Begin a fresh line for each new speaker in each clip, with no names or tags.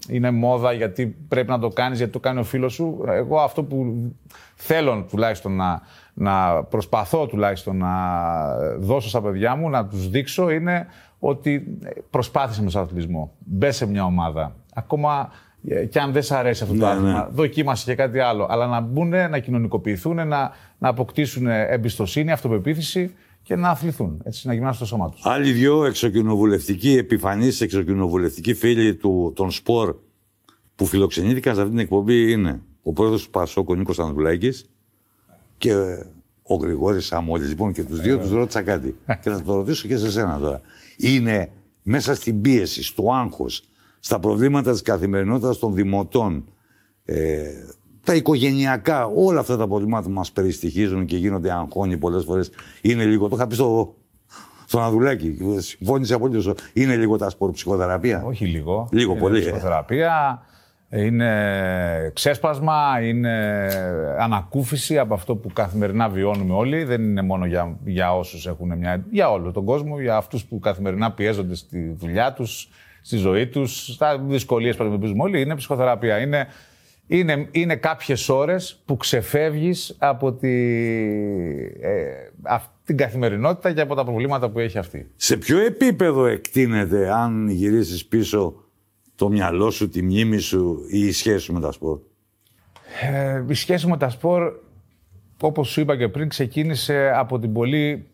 είναι μόδα, γιατί πρέπει να το κάνεις, γιατί το κάνει ο φίλος σου. Εγώ αυτό που θέλω τουλάχιστον να προσπαθώ τουλάχιστον να δώσω στα παιδιά μου, να τους δείξω, είναι ότι προσπάθησε με τον αθλητισμό. Μπες σε μια ομάδα. Ακόμα και αν δεν σ' αρέσει αυτό το άθλημα, δοκίμασε και κάτι άλλο. Αλλά να μπουν, να κοινωνικοποιηθούν, να αποκτήσουν εμπιστοσύνη, αυτοπεποίθηση και να αθληθούν. Έτσι, να γυμνάσουν το σώμα τους.
Άλλοι δυο εξοκοινοβουλευτικοί, επιφανείς εξοκοινοβουλευτικοί φίλοι των σπορ που φιλοξενήθηκαν σε αυτή την εκπομπή είναι ο πρόεδρος του ΠΑΣΟΚ, ο Νίκος Ανδρουλάκης, και ο Γρηγόρης Σαμόλης. Λοιπόν, και τους δύο τους ρώτησα κάτι. Και θα το ρωτήσω και σε σένα τώρα. Είναι μέσα στην πίεση, στο άγχος, στα προβλήματα της καθημερινότητας των δημοτών, τα οικογενειακά, όλα αυτά τα προβλήματα που μας περιστοιχίζουν και γίνονται αγχώνοι πολλές φορές. Είναι λίγο, το είχα πει στον Ανδρουλάκη, συμφώνησε απολύτως, είναι λίγο τα σπορ ψυχοθεραπεία.
Όχι λίγο.
Λίγο
είναι
πολύ.
Ψυχοθεραπεία, είναι ξέσπασμα, είναι ανακούφιση από αυτό που καθημερινά βιώνουμε όλοι. Δεν είναι μόνο για όσους έχουν για όλο τον κόσμο, για αυτούς που καθημερινά πιέζονται στη δουλειά τους, στη ζωή τους, στα δυσκολίες που αντιμετωπίζουμε όλοι. Είναι ψυχοθεραπεία. Είναι κάποιες ώρες που ξεφεύγεις από την καθημερινότητα και από τα προβλήματα που έχει αυτή.
Σε ποιο επίπεδο εκτείνεται, αν γυρίσεις πίσω, το μυαλό σου, τη μνήμη σου ή η σχέση σου με τα σπορ?
Η σχέση με τα σπορ, όπως σου είπα και πριν, ξεκίνησε από την πολύ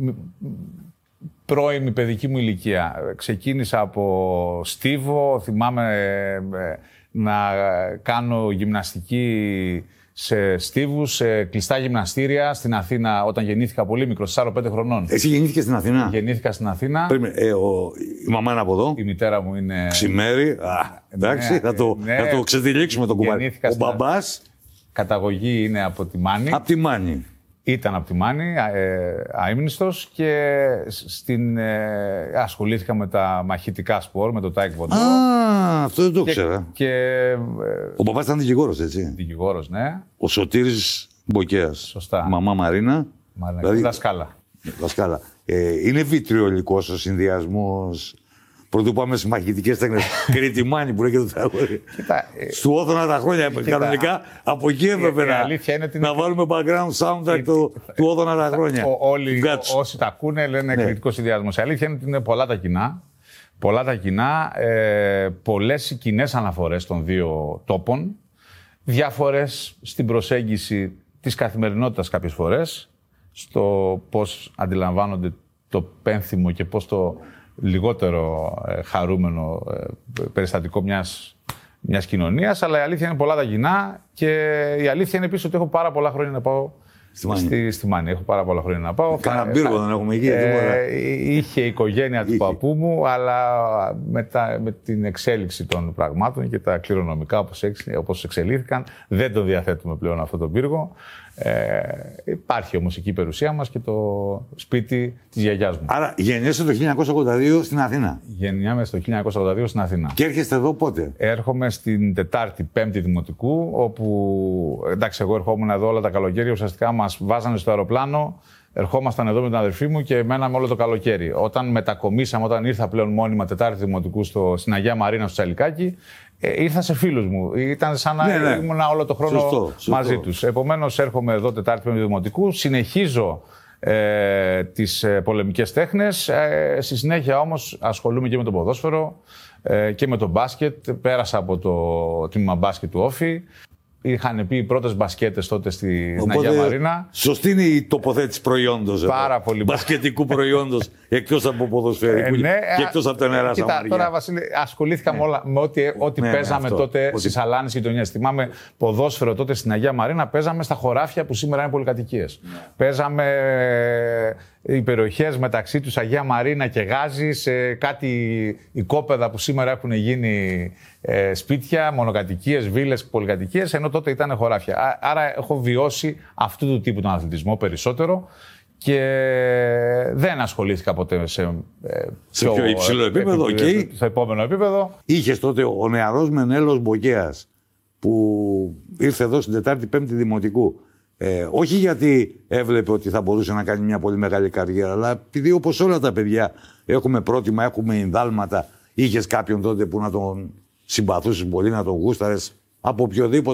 πρώιμη παιδική μου ηλικία. Ξεκίνησα από στίβο, θυμάμαι να κάνω γυμναστική σε στίβους, σε κλειστά γυμναστήρια στην Αθήνα όταν γεννήθηκα πολύ μικρό, 4-5 χρονών.
Εσύ γεννήθηκες στην Αθήνα?
Γεννήθηκα στην Αθήνα.
Η μαμά είναι από εδώ.
Η μητέρα μου είναι...
Ξημέρι. Εντάξει, θα το ξετυλίξουμε το κουμπάρι. Ο μπαμπάς...
Καταγωγή είναι από τη Μάνη.
Από τη Μάνη.
Ήταν από τη Μάνη, αείμνηστος, και ασχολήθηκα με τα μαχητικά σπορ, με το τάικβοντο.
Αυτό δεν το ήξερα. Ο παπάς ήταν δικηγόρος, έτσι?
Δικηγόρος, ναι.
Ο Σωτήρης Μποκέας.
Σωστά.
Μαμά Μαρίνα.
Δηλαδή, δασκάλα.
Είναι βιτριολικός ο συνδυασμός. Πρωτού πάμε στις μαχητικές τέχνες. Κρήτη Μάνη που λέγεται το τραγούδι. Στου Όθωνα τα χρόνια. Κανονικά από εκεί έπρεπε να βάλουμε background soundtrack του Όθωνα τα χρόνια.
Όλοι όσοι τα ακούνε λένε κριτικό συνδυασμό. Η αλήθεια είναι ότι είναι πολλά τα κοινά. Πολλές κοινές αναφορές των δύο τόπων. Διαφορές στην προσέγγιση της καθημερινότητας κάποιες φορές. Στο πώς αντιλαμβάνονται το πένθυμο και πώς το λιγότερο χαρούμενο περιστατικό μιας κοινωνίας, αλλά η αλήθεια είναι πολλά τα κοινά και η αλήθεια είναι επίσης ότι έχω πάρα πολλά χρόνια να πάω στη Μάνη. Έχω πάρα πολλά χρόνια να πάω.
Κάνα πύργο δεν έχουμε εκεί.
Είχε η οικογένεια του παππού μου, αλλά με την εξέλιξη των πραγμάτων και τα κληρονομικά όπως εξελίχθηκαν, δεν το διαθέτουμε πλέον αυτό το πύργο. Υπάρχει όμως εκεί η περιουσία μας και το σπίτι της γιαγιάς μου.
Άρα γεννιέσαι το 1982 στην Αθήνα.
Γεννιάμαι το 1982 στην Αθήνα.
Και έρχεστε εδώ πότε?
Έρχομαι στην Τετάρτη, Πέμπτη Δημοτικού, όπου εντάξει, εγώ ερχόμουν εδώ όλα τα καλοκαίρια. Ουσιαστικά μας βάζανε στο αεροπλάνο, ερχόμασταν εδώ με την αδερφή μου και μέναμε όλο το καλοκαίρι. Όταν μετακομίσαμε, όταν ήρθα πλέον μόνιμα Τετάρτη Δημοτικού στην Αγία Μαρίνα στο Τσαλικάκι, ήρθα σε φίλους μου. Ήταν σαν να ήμουν όλο το χρόνο μαζί τους. Επομένως, έρχομαι εδώ Τετάρτη Πέμπτη Δημοτικού, συνεχίζω τις πολεμικές τέχνες. Στη συνέχεια όμως ασχολούμαι και με το ποδόσφαιρο και με το μπάσκετ. Πέρασα από το τμήμα μπάσκετ του Όφη. Είχαν πει οι πρώτες μπασκέτες τότε στην Αγία Μαρίνα.
Σωστή είναι η τοποθέτηση προϊόντος.
Πάρα πολύ.
Μπασκετικού προϊόντος, εκτός από ποδοσφαιρικού και εκτός από τα νερά Σαμαριά.
Τώρα, Βασίλη, ασχολήθηκα με ό,τι παίζαμε τότε στις αλάνες γειτονιές. Θυμάμαι ποδόσφαιρο τότε στην Αγία Μαρίνα, παίζαμε στα χωράφια που σήμερα είναι πολυκατοικίες. Παίζαμε οι περιοχές μεταξύ τους Αγία Μαρίνα και Γάζη, σε κάτι οικόπεδα που σήμερα έχουν γίνει σπίτια, μονοκατοικίες, βίλες, πολυκατοικίες, ενώ τότε ήταν χωράφια. Άρα έχω βιώσει αυτού του τύπου τον αθλητισμό περισσότερο και δεν ασχολήθηκα ποτέ σε
πιο υψηλό επίπεδο.
Στο επόμενο επίπεδο.
Είχες τότε ο νεαρός Μενέλος Μποκέας που ήρθε εδώ στην Τετάρτη Πέμπτη Δημοτικού. Όχι γιατί έβλεπε ότι θα μπορούσε να κάνει μια πολύ μεγάλη καριέρα, αλλά επειδή όπως όλα τα παιδιά έχουμε πρότυμα, έχουμε ενδάλματα, είχες κάποιον τότε που να τον συμπαθούσε πολύ, να τον γούσταρες από οποιοδήποτε.